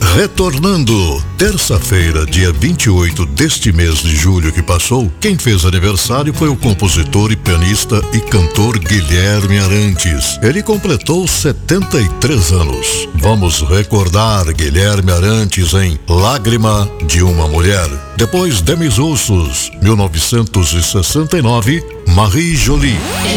Retornando, terça-feira, dia 28 deste mês de julho que passou, quem fez aniversário foi o compositor e pianista e cantor Guilherme Arantes. Ele completou 73 anos. Vamos recordar Guilherme Arantes em Lágrima de uma Mulher. Depois, Demis Roussos, 1969, Marie Jolie.